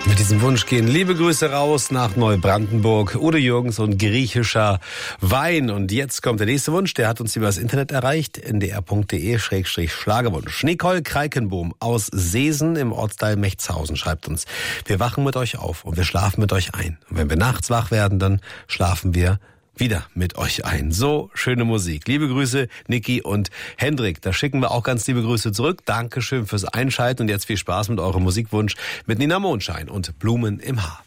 Mit diesem Wunsch gehen liebe Grüße raus nach Neubrandenburg, Udo Jürgens und griechischer Wein. Und jetzt kommt der nächste Wunsch, der hat uns über das Internet erreicht, ndr.de/Schlagerwunsch. Nicole Kreikenbohm aus Seesen im Ortsteil Mechtshausen schreibt uns: Wir wachen mit euch auf und wir schlafen mit euch ein. Und wenn wir nachts wach werden, dann schlafen wir wieder mit euch ein. So schöne Musik. Liebe Grüße, Niki und Hendrik. Da schicken wir auch ganz liebe Grüße zurück. Dankeschön fürs Einschalten und jetzt viel Spaß mit eurem Musikwunsch mit Nina Mondschein und Blumen im Haar.